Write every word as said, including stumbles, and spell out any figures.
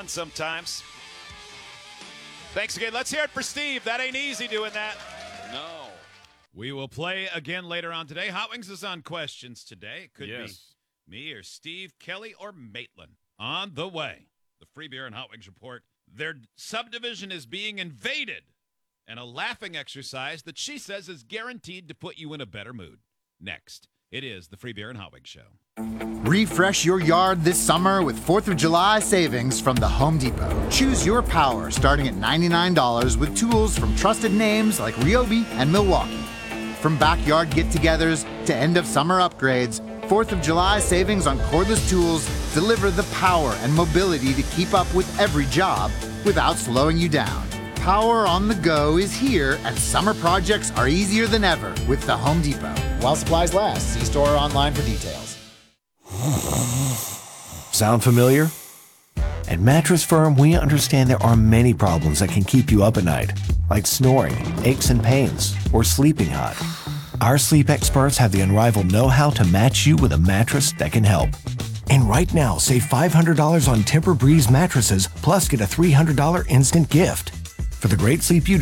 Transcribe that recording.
fun sometimes. Thanks again. Let's hear it for Steve. That ain't easy doing that. No. We will play again later on today. Hot Wings is on questions today. It could Yes. be me or Steve, Kelly, or Maitland. On the way, the Free Beer and Hot Wings report. Their subdivision is being invaded, and a laughing exercise that she says is guaranteed to put you in a better mood. Next, it is the Free Beer and Hot Wings Show. Refresh your yard this summer with fourth of July savings from the Home Depot. Choose your power starting at ninety-nine dollars with tools from trusted names like Ryobi and Milwaukee. From backyard get-togethers to end-of-summer upgrades, fourth of July savings on cordless tools deliver the power and mobility to keep up with every job without slowing you down. Power on the go is here, and summer projects are easier than ever with the Home Depot. While supplies last, see store or online for details. Sound familiar? At Mattress Firm, we understand there are many problems that can keep you up at night, like snoring, aches and pains, or sleeping hot. Our sleep experts have the unrivaled know-how to match you with a mattress that can help. And right now, save five hundred dollars on Tempur-Breeze mattresses, plus get a three hundred dollars instant gift. For the great sleep you